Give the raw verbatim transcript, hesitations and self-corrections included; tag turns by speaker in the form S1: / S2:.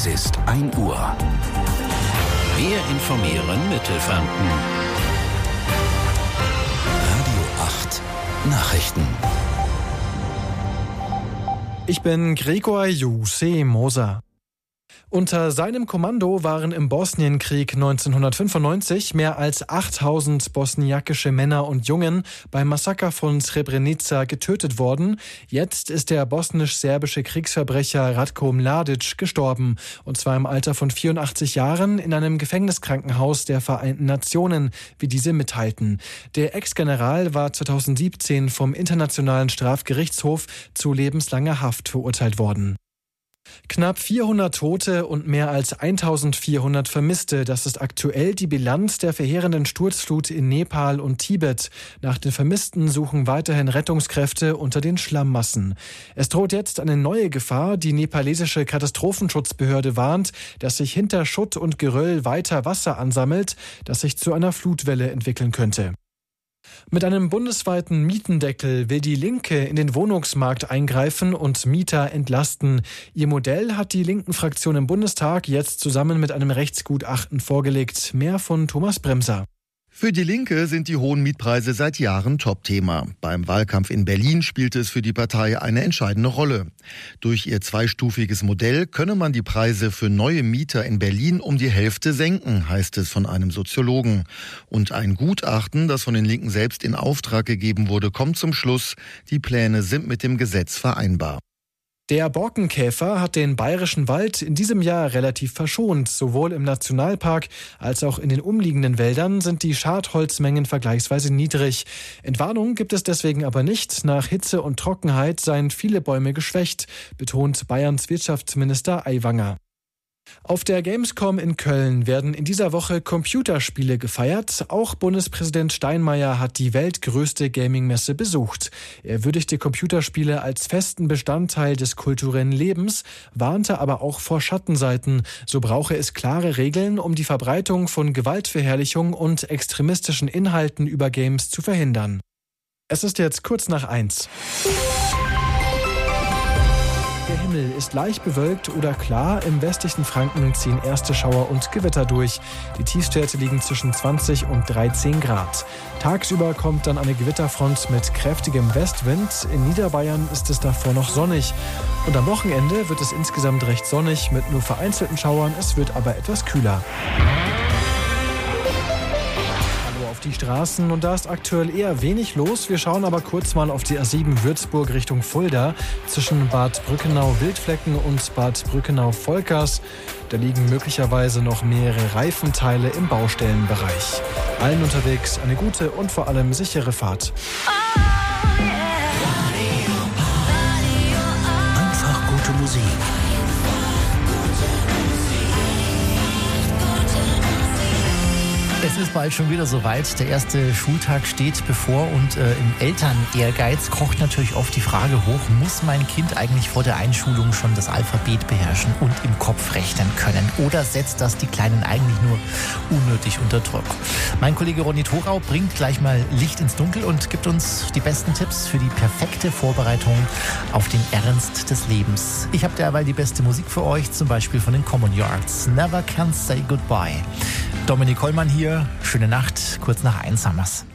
S1: Es ist ein Uhr. Wir informieren Mittelfranken. Radio acht Nachrichten.
S2: Ich bin Gregor Juse Moser. Unter seinem Kommando waren im Bosnienkrieg neunzehnhundertfünfundneunzig mehr als achttausend bosniakische Männer und Jungen beim Massaker von Srebrenica getötet worden. Jetzt ist der bosnisch-serbische Kriegsverbrecher Ratko Mladic gestorben. Und zwar im Alter von vierundachtzig Jahren in einem Gefängniskrankenhaus der Vereinten Nationen, wie diese mitteilten. Der Ex-General war zweitausendsiebzehn vom Internationalen Strafgerichtshof zu lebenslanger Haft verurteilt worden. Knapp vierhundert Tote und mehr als eintausendvierhundert Vermisste. Das ist aktuell die Bilanz der verheerenden Sturzflut in Nepal und Tibet. Nach den Vermissten suchen weiterhin Rettungskräfte unter den Schlammmassen. Es droht jetzt eine neue Gefahr. Die nepalesische Katastrophenschutzbehörde warnt, dass sich hinter Schutt und Geröll weiter Wasser ansammelt, das sich zu einer Flutwelle entwickeln könnte. Mit einem bundesweiten Mietendeckel will die Linke in den Wohnungsmarkt eingreifen und Mieter entlasten. Ihr Modell hat die linken Fraktion im Bundestag jetzt zusammen mit einem Rechtsgutachten vorgelegt. Mehr von Thomas Bremser.
S3: Für die Linke sind die hohen Mietpreise seit Jahren Topthema. Beim Wahlkampf in Berlin spielte es für die Partei eine entscheidende Rolle. Durch ihr zweistufiges Modell könne man die Preise für neue Mieter in Berlin um die Hälfte senken, heißt es von einem Soziologen. Und ein Gutachten, das von den Linken selbst in Auftrag gegeben wurde, kommt zum Schluss, die Pläne sind mit dem Gesetz vereinbar.
S2: Der Borkenkäfer hat den bayerischen Wald in diesem Jahr relativ verschont. Sowohl im Nationalpark als auch in den umliegenden Wäldern sind die Schadholzmengen vergleichsweise niedrig. Entwarnung gibt es deswegen aber nicht. Nach Hitze und Trockenheit seien viele Bäume geschwächt, betont Bayerns Wirtschaftsminister Aiwanger. Auf der Gamescom in Köln werden in dieser Woche Computerspiele gefeiert. Auch Bundespräsident Steinmeier hat die weltgrößte Gaming-Messe besucht. Er würdigte Computerspiele als festen Bestandteil des kulturellen Lebens, warnte aber auch vor Schattenseiten. So brauche es klare Regeln, um die Verbreitung von Gewaltverherrlichung und extremistischen Inhalten über Games zu verhindern. Es ist jetzt kurz nach eins. Der Himmel ist leicht bewölkt oder klar. Im westlichen Franken ziehen erste Schauer und Gewitter durch. Die Tiefstwerte liegen zwischen zwanzig und dreizehn Grad. Tagsüber kommt dann eine Gewitterfront mit kräftigem Westwind. In Niederbayern ist es davor noch sonnig. Und am Wochenende wird es insgesamt recht sonnig mit nur vereinzelten Schauern. Es wird aber etwas kühler. Die Straßen und da ist aktuell eher wenig los. Wir schauen aber kurz mal auf die A sieben Würzburg Richtung Fulda zwischen Bad Brückenau-Wildflecken und Bad Brückenau-Volkers. Da liegen möglicherweise noch mehrere Reifenteile im Baustellenbereich. Allen unterwegs eine gute und vor allem sichere Fahrt.
S1: Einfach gute Musik.
S4: Es ist bald schon wieder soweit. Der erste Schultag steht bevor und äh, im Eltern-Ehrgeiz kocht natürlich oft die Frage hoch, muss mein Kind eigentlich vor der Einschulung schon das Alphabet beherrschen und im Kopf rechnen können? Oder setzt das die Kleinen eigentlich nur unnötig unter Druck? Mein Kollege Ronny Thorau bringt gleich mal Licht ins Dunkel und gibt uns die besten Tipps für die perfekte Vorbereitung auf den Ernst des Lebens. Ich habe derweil die beste Musik für euch, zum Beispiel von den Common Yards. Never Can Say Goodbye. Dominik Hollmann hier. Schöne Nacht. Kurz nach eins haben wir's.